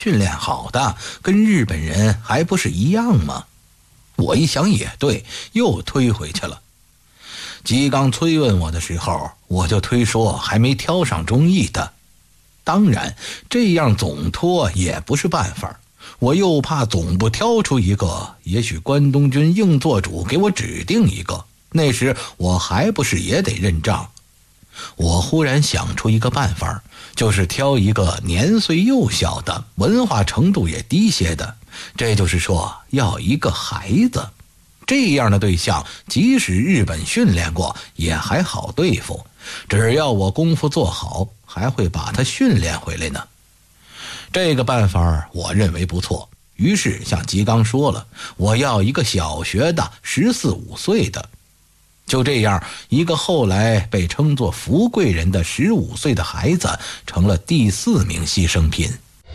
训练好的跟日本人还不是一样吗？我一想也对，又推回去了。吉刚催问我的时候，我就推说还没挑上中意的。当然这样总拖也不是办法，我又怕总不挑出一个，也许关东军硬做主给我指定一个，那时我还不是也得认账。我忽然想出一个办法，就是挑一个年岁幼小的，文化程度也低些的，这就是说要一个孩子。这样的对象即使日本训练过也还好对付，只要我功夫做好，还会把他训练回来呢。这个办法我认为不错，于是向吉刚说了，我要一个小学的14、15岁的。就这样，一个后来被称作福贵人的15岁的孩子成了第4名牺牲品。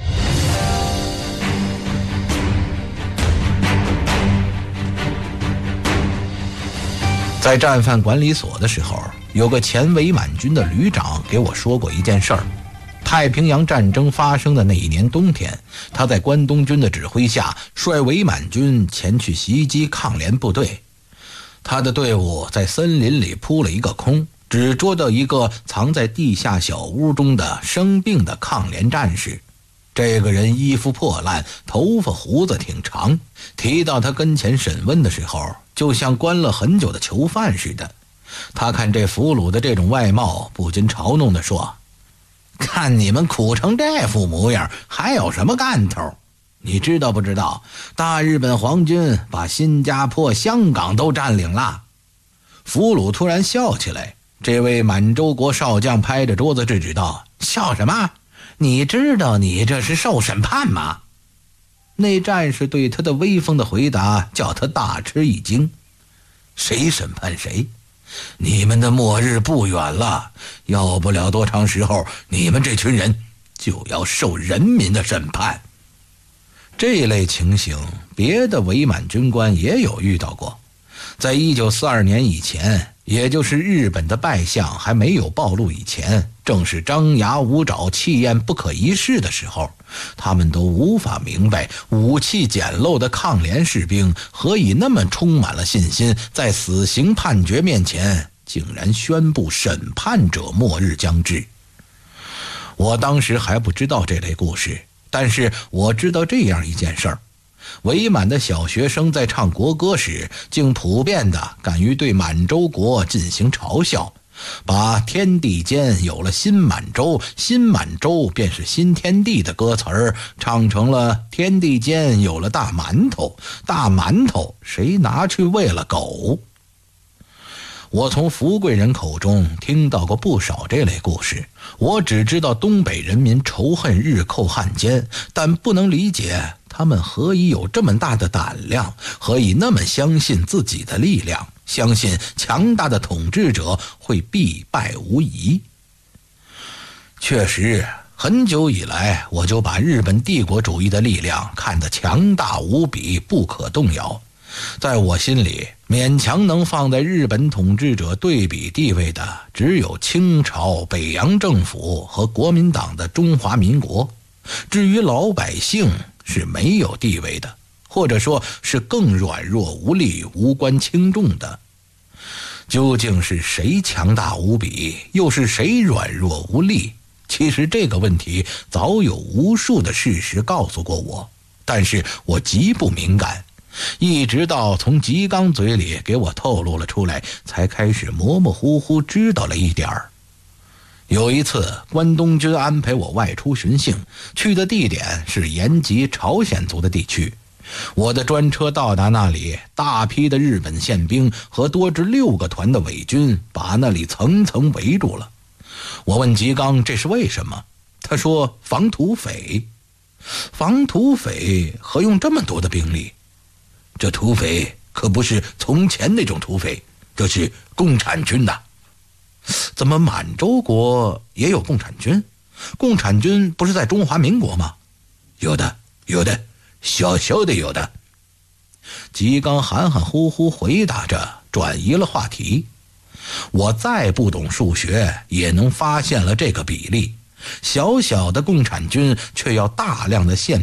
在战犯管理所的时候，有个前伪满军的旅长给我说过一件事儿。太平洋战争发生的那一年冬天，他在关东军的指挥下率伪满军前去袭击抗联部队。他的队伍在森林里扑了一个空，只捉到一个藏在地下小屋中的生病的抗联战士。这个人衣服破烂，头发胡子挺长，提到他跟前审问的时候，就像关了很久的囚犯似的。他看这俘虏的这种外貌，不禁嘲弄地说，看你们苦成这副模样，还有什么干头？你知道不知道，大日本皇军把新加坡、香港都占领了？俘虏突然笑起来，这位满洲国少将拍着桌子制止道，笑什么？你知道你这是受审判吗？那战士对他的威风的回答叫他大吃一惊。谁审判谁？你们的末日不远了，要不了多长时候，你们这群人就要受人民的审判。这类情形，别的伪满军官也有遇到过。在1942年以前，也就是日本的败相还没有暴露以前，正是张牙舞爪、气焰不可一世的时候，他们都无法明白武器简陋的抗联士兵何以那么充满了信心，在死刑判决面前竟然宣布审判者末日将至。我当时还不知道这类故事，但是我知道这样一件事儿，伪满的小学生在唱国歌时，竟普遍地敢于对满洲国进行嘲笑，把天地间有了新满洲，新满洲便是新天地的歌词儿唱成了天地间有了大馒头，大馒头谁拿去喂了狗。我从福贵人口中听到过不少这类故事，我只知道东北人民仇恨日寇汉奸，但不能理解他们何以有这么大的胆量，何以那么相信自己的力量，相信强大的统治者会必败无疑。确实，很久以来我就把日本帝国主义的力量看得强大无比，不可动摇。在我心里，勉强能放在日本统治者对比地位的，只有清朝、北洋政府和国民党的中华民国。至于老百姓，是没有地位的，或者说是更软弱无力、无关轻重的。究竟是谁强大无比，又是谁软弱无力？其实这个问题早有无数的事实告诉过我，但是我极不敏感，一直到从吉刚嘴里给我透露了出来，才开始模模糊糊知道了一点儿。有一次，关东军安排我外出巡幸，去的地点是延吉朝鲜族的地区。我的专车到达那里，大批的日本宪兵和多至6个团的伪军把那里层层围住了。我问吉刚这是为什么，他说防土匪。防土匪何用这么多的兵力？这土匪可不是从前那种土匪，这是共产军的。怎么满洲国也有共产军？共产军不是在中华民国吗？有的，小小的有的。吉刚含含糊糊回答着，转移了话题。我再不懂数学，也能发现了这个比例。小小的共产军却要大量的宪